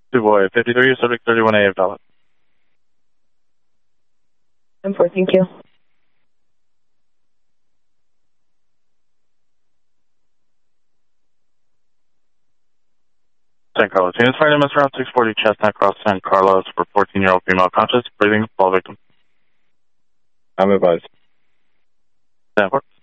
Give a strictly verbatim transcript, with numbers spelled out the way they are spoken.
Two boy, fifty-three, subject thirty-one A, valid. ten four, thank you. San Carlos. Units fire M S Route six forty, Chestnut Cross, San Carlos, for fourteen-year-old female conscious, breathing, fall victim. I'm advised. ten four.